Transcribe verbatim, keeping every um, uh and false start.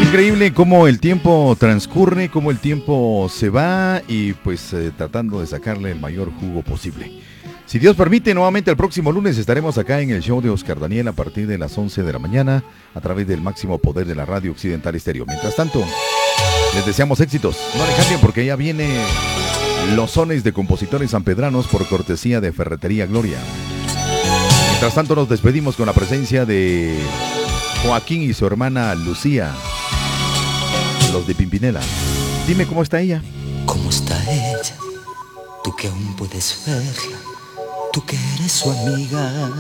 Increíble cómo el tiempo transcurre, cómo el tiempo se va y pues eh, tratando de sacarle el mayor jugo posible. Si Dios permite, nuevamente el próximo lunes estaremos acá en el show de Oscar Daniel a partir de las once de la mañana a través del máximo poder de la radio Occidental Estéreo. Mientras tanto, les deseamos éxitos. No le cambien porque ya viene los sones de compositores sanpedranos por cortesía de Ferretería Gloria. Mientras tanto, nos despedimos con la presencia de Joaquín y su hermana Lucía, los de Pimpinela. Dime cómo está ella. ¿Cómo está ella? Tú que aún puedes verla, tú que eres su amiga.